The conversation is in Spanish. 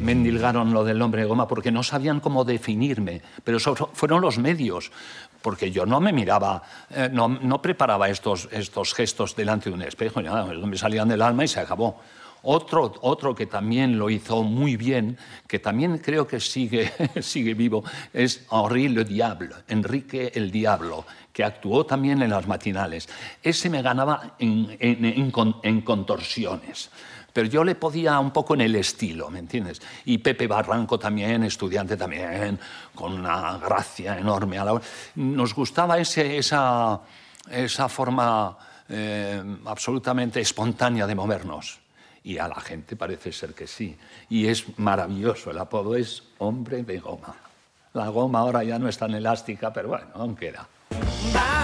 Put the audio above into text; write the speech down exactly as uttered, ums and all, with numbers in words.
me endilgaron lo del hombre de goma porque no sabían cómo definirme, pero eso fueron los medios, porque yo no me miraba, eh, no, no preparaba estos, estos gestos delante de un espejo, nada, me salían del alma y se acabó. Otro, otro que también lo hizo muy bien, que también creo que sigue, sigue vivo, es Henri le Diable, Enrique el Diablo, que actuó también en las matinales. Ese me ganaba en, en, en, en contorsiones, pero yo le podía un poco en el estilo, ¿me entiendes? Y Pepe Barranco también, estudiante también, con una gracia enorme. A la hora. Nos gustaba ese, esa, esa forma eh, absolutamente espontánea de movernos. Y a la gente parece ser que sí. Y es maravilloso, el apodo es hombre de goma. La goma ahora ya no es tan elástica, pero bueno, aún queda.